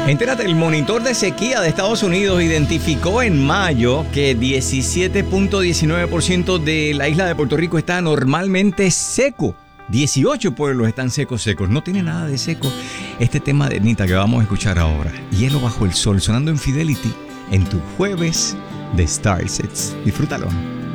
Entérate, el monitor de sequía de Estados Unidos identificó en mayo que 17.19% de la isla de Puerto Rico está normalmente seco. 18 pueblos están secos. No tiene nada de seco. Este tema de Anitta que vamos a escuchar ahora, Hielo bajo el sol, sonando en Fidelity, en tu jueves de Starsets. Disfrútalo.